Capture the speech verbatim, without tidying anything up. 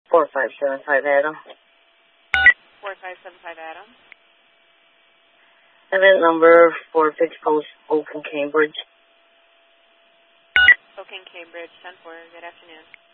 four five seven five Adam. four five seven five Adam. Event number four Fixed Post, Oak and Cambridge. Oak and Cambridge, ten four. Good afternoon.